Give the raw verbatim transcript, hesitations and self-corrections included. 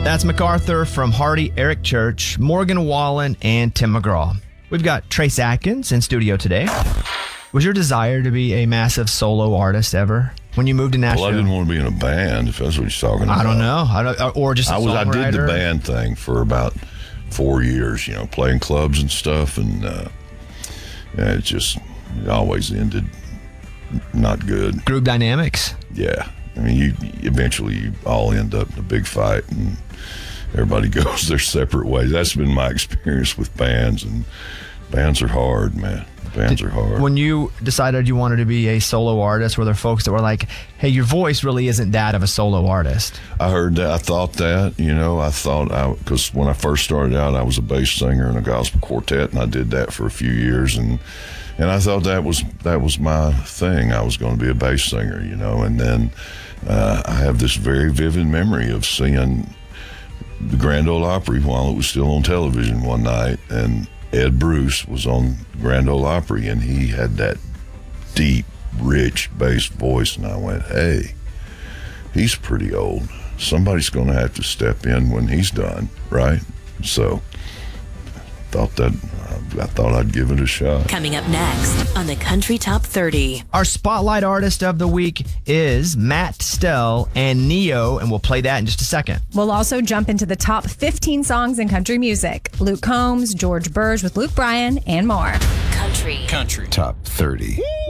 That's MacArthur from Hardy, Eric Church, Morgan Wallen, and Tim McGraw. We've got Trace Atkins in studio today. Was your desire to be a massive solo artist ever when you moved to Nashville? Well, I didn't want to be in a band, if that's what you're talking about. I don't know. I don't, or just a I was. I did the songwriter? band thing for about four years, you know, playing clubs and stuff, and uh, yeah, it just it always ended not good. Group dynamics. Yeah. I mean, you eventually you all end up in a big fight, and everybody goes their separate ways. That's been my experience with bands, and bands are hard, man. Bands are hard. When you decided you wanted to be a solo artist, were there folks that were like, hey, your voice really isn't that of a solo artist? I heard that. I thought that, you know, I thought, I because when I first started out, I was a bass singer in a gospel quartet, and I did that for a few years, and and I thought that was that was my thing. I was going to be a bass singer, you know, and then uh, I have this very vivid memory of seeing the Grand Ole Opry while it was still on television one night, and Ed Bruce was on Grand Ole Opry, and he had that deep, rich bass voice, and I went, hey, he's pretty old. Somebody's going to have to step in when he's done, right? So thought that I thought I'd give it a shot. Coming up next on the Country Top thirty. Our Spotlight Artist of the Week is Matt Stell and Neo, and we'll play that in just a second. We'll also jump into the top fifteen songs in country music. Luke Combs, George Burge with Luke Bryan, and more. Country. Country Top thirty.